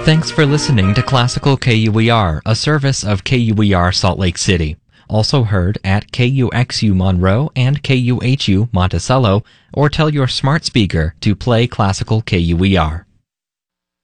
Thanks for listening to Classical KUER, a service of KUER Salt Lake City. Also heard at KUXU Monroe and KUHU Monticello, or tell your smart speaker to play Classical KUER.